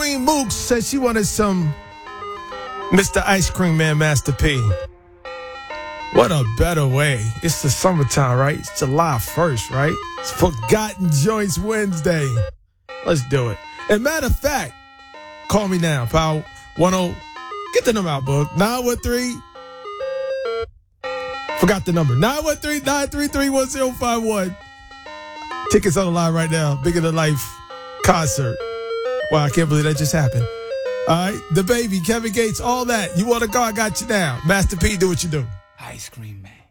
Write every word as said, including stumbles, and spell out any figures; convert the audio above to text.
Queen Mook said she wanted some Mister Ice Cream Man, Master P. What a better way. It's the summertime, right? It's July first, right? It's Forgotten Joints Wednesday. Let's do it. And matter of fact, call me now, pal. one oh. Get the number out, book. nine one three. Forgot the number. nine one three, nine three three, one zero five one. Tickets on the line right now. Bigger Than Life concert. Wow, I can't believe that just happened. All right. The Baby, Kevin Gates, all that. You want to go? I got you now. Master P, do what you do. Ice Cream Man.